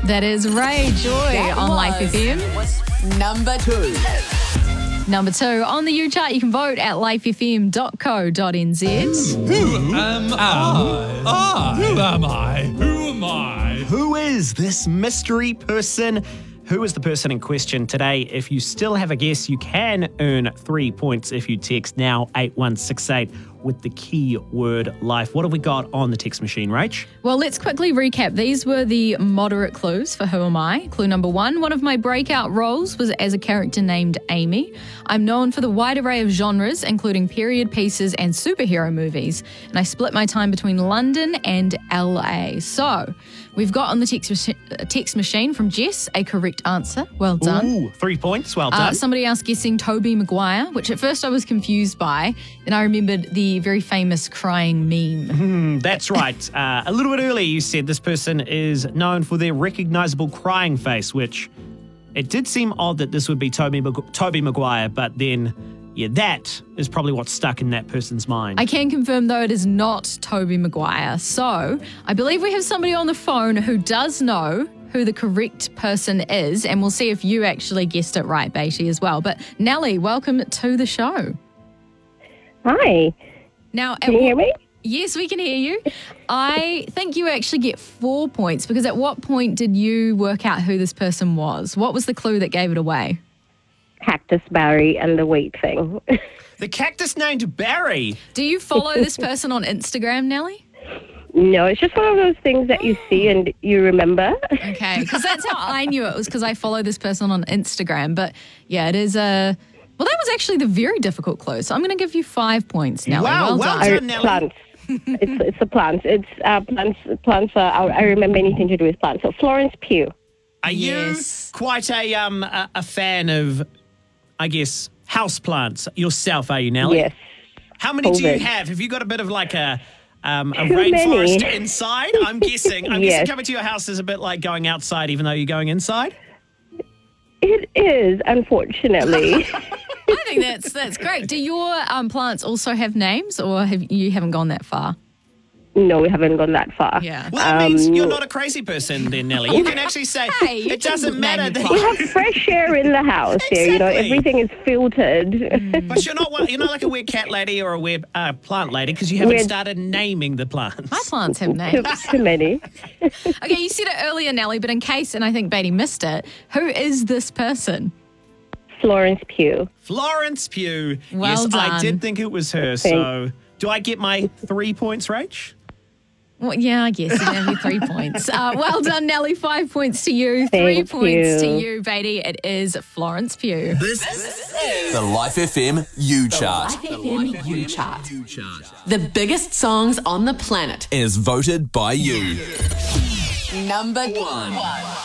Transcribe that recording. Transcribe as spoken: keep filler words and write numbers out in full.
That is Ray Joy That on Life was- F M. Number two. Number two on the U chart, you can vote at life f m dot co dot n z. Who am I? I? Who am I? Who am I? Who is this mystery person? Who is the person in question today? If you still have a guess, you can earn three points if you text now eight one six eight with the keyword life. What have we got on the text machine, Rach? Well, let's quickly recap. These were the moderate clues for Who Am I? Clue number one, one of my breakout roles was as a character named Amy. I'm known for the wide array of genres, including period pieces and superhero movies, and I split my time between London and L A. So, we've got on the text, machi- text machine from Jess a correct answer. Well done. Ooh, three points. Well Uh, done. somebody else guessing Tobey Maguire, which at first I was confused by. Then I remembered the very famous crying meme. That's right. Uh, a little bit earlier, you said this person is known for their recognisable crying face, which it did seem odd that this would be Tobey Mag- Tobey Maguire, but then, yeah, that is probably what's stuck in that person's mind. I can confirm, though, it is not Tobey Maguire. So I believe we have somebody on the phone who does know who the correct person is, and we'll see if you actually guessed it right, Beatty, as well. But Nellie, welcome to the show. Hi, Now, can you hear me? Yes, we can hear you. I think you actually get four points because at what point did you work out who this person was? What was the clue that gave it away? Cactus Barry and the weight thing. The cactus named Barry. Do you follow this person on Instagram, Nellie? No, it's just one of those things that you see and you remember. Okay, because that's how I knew it was because I follow this person on Instagram. But yeah, it is a... Well, that was actually the very difficult clue. So I'm going to give you five points, Nellie. Wow, well well done. Are done, Nellie. plants. it's it's the plants. It's uh, plants. Plants. Are, I I remember anything to do with plants. So Florence Pugh. Are Yes. you quite a um a, a fan of, I guess, houseplants yourself, are you, Nellie? Yes. How many do you Hold it. have? Have you got a bit of like a um, a Too rainforest many. inside? I'm guessing. I'm guessing Yes. coming to your house is a bit like going outside even though you're going inside. It is, unfortunately. I think that's that's great. Do your um, plants also have names or have you haven't gone that far? No, we haven't gone that far. Yeah. Well, that means Um, you're not a crazy person then, Nellie. You can actually say, Hey, you it can doesn't name matter. your That We plants. have fresh air in the house there. You know, Exactly. everything is filtered. But you're not one, you're not like a weird cat lady or a weird uh, plant lady because you haven't Weird- started naming the plants. My plants have too, names. too many. Okay, you said it earlier, Nellie, but in case, and I think Beatty missed it, who is this person? Florence Pugh. Florence Pugh. Well yes, I done. did think it was her. So do I get my three points, Rach? Well, yeah, I guess you have your three points. Uh, well done, Nellie. Five points to you. Three Thank points to you. you, Beatty. It is Florence Pugh. This is the Life F M U chart. Life F M U chart. The biggest songs on the planet. Is voted by you. Number one.